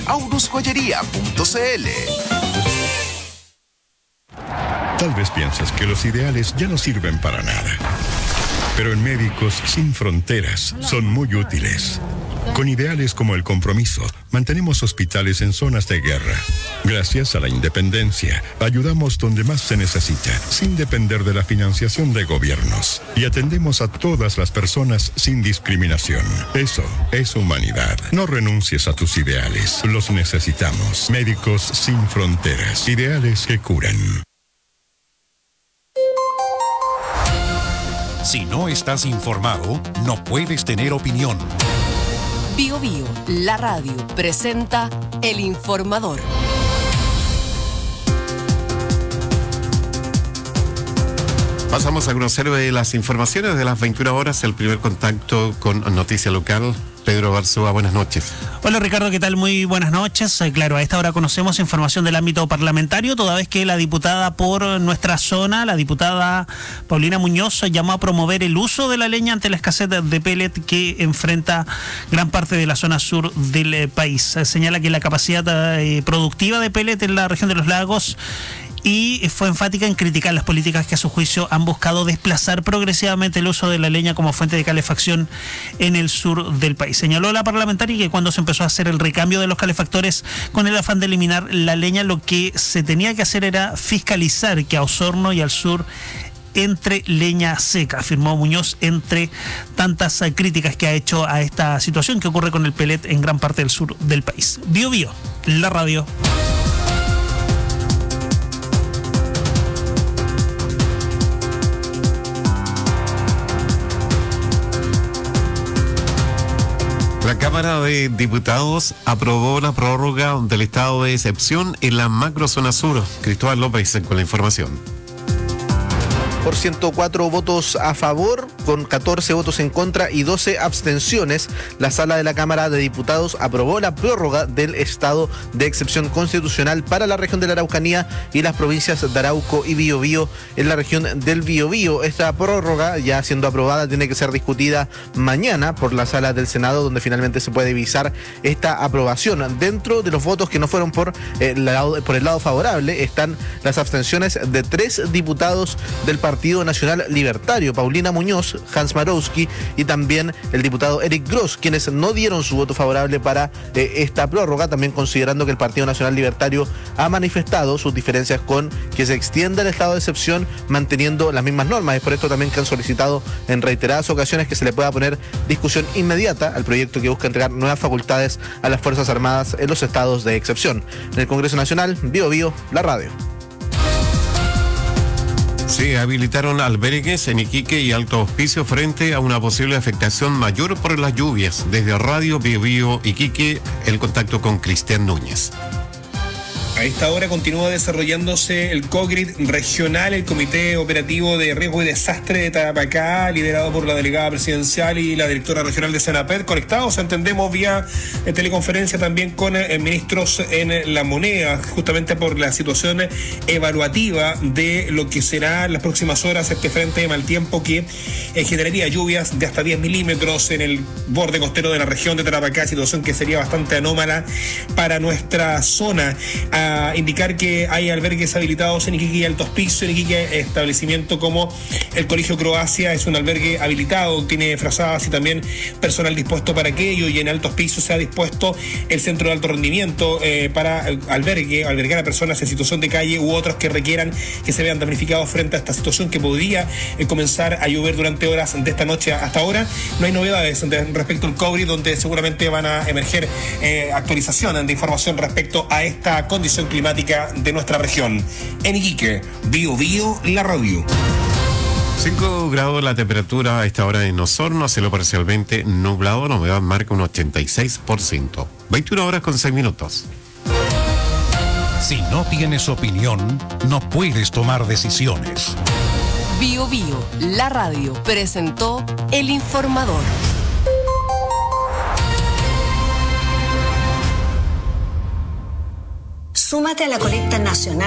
aurusjoyería.cl. Tal vez piensas que los ideales ya no sirven para nada. Pero en Médicos Sin Fronteras son muy útiles. Con ideales como el compromiso, mantenemos hospitales en zonas de guerra. Gracias a la independencia, ayudamos donde más se necesita, sin depender de la financiación de gobiernos. Y atendemos a todas las personas sin discriminación. Eso es humanidad. No renuncies a tus ideales. Los necesitamos. Médicos Sin Fronteras. Ideales que curan. Si no estás informado, no puedes tener opinión. Bio Bio, la radio, presenta El Informador. Pasamos a conocer las informaciones de las 21 horas, el primer contacto con Noticia Local. Pedro Barzúa, buenas noches. Hola Ricardo, ¿qué tal? Muy buenas noches. Claro, a esta hora conocemos información del ámbito parlamentario, toda vez que la diputada por nuestra zona, la diputada Paulina Muñoz, llamó a promover el uso de la leña ante la escasez de pellet que enfrenta gran parte de la zona sur del país. Señala que la capacidad productiva de pellet en la región de los lagos y fue enfática en criticar las políticas que a su juicio han buscado desplazar progresivamente el uso de la leña como fuente de calefacción en el sur del país. Señaló la parlamentaria que cuando se empezó a hacer el recambio de los calefactores con el afán de eliminar la leña, lo que se tenía que hacer era fiscalizar que a Osorno y al sur entre leña seca, afirmó Muñoz, entre tantas críticas que ha hecho a esta situación que ocurre con el pellet en gran parte del sur del país. Bio Bio, la radio. La Cámara de Diputados aprobó la prórroga del estado de excepción en la macrozona sur. Cristóbal López con la información. Por 104 votos a favor, con 14 votos en contra y 12 abstenciones, la Sala de la Cámara de Diputados aprobó la prórroga del estado de excepción constitucional para la región de la Araucanía y las provincias de Arauco y Biobío en la región del Biobío. Esta prórroga, ya siendo aprobada, tiene que ser discutida mañana por la Sala del Senado, donde finalmente se puede visar esta aprobación. Dentro de los votos que no fueron por el lado favorable están las abstenciones de 3 diputados del Partido Nacional Libertario, Paulina Muñoz, Hans Marowski y también el diputado Eric Gross, quienes no dieron su voto favorable para esta prórroga, también considerando que el Partido Nacional Libertario ha manifestado sus diferencias con que se extienda el estado de excepción manteniendo las mismas normas. Es por esto también que han solicitado en reiteradas ocasiones que se le pueda poner discusión inmediata al proyecto que busca entregar nuevas facultades a las Fuerzas Armadas en los estados de excepción. En el Congreso Nacional, Bio Bio, la radio. Se habilitaron albergues en Iquique y Alto Hospicio frente a una posible afectación mayor por las lluvias. Desde Radio Bio Bio Iquique, el contacto con Cristian Núñez. A esta hora continúa desarrollándose el COGRID regional, el Comité Operativo de Riesgo y Desastre de Tarapacá, liderado por la delegada presidencial y la directora regional de Senapred, conectados, entendemos, vía teleconferencia también con ministros en La Moneda, justamente por la situación evaluativa de lo que será en las próximas horas este frente de mal tiempo que generaría lluvias de hasta 10 milímetros en el borde costero de la región de Tarapacá, situación que sería bastante anómala para nuestra zona. A indicar que hay albergues habilitados en Iquique y Alto Hospicio. En Iquique, establecimiento como el Colegio Croacia es un albergue habilitado, tiene frazadas y también personal dispuesto para aquello, y en Alto Hospicio se ha dispuesto el centro de alto rendimiento para albergar a personas en situación de calle u otros que requieran que se vean damnificados frente a esta situación que podría comenzar a llover durante horas de esta noche. Hasta ahora no hay novedades respecto al COVID, donde seguramente van a emerger actualizaciones de información respecto a esta condición climática de nuestra región. En Iquique, Bio Bio, la radio. 5 grados la temperatura a esta hora en Osorno, cielo parcialmente nublado, la humedad marca un 86%. 21 horas con 6 minutos. Si no tienes opinión, no puedes tomar decisiones. Bio Bio, la radio, presentó El Informador. Súmate a la colecta nacional